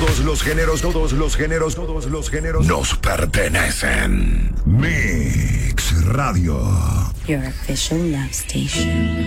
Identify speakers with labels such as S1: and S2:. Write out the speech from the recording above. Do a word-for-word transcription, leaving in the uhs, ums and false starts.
S1: Todos los géneros, todos los géneros, todos los géneros nos pertenecen. Mix Radio.
S2: Your official love station.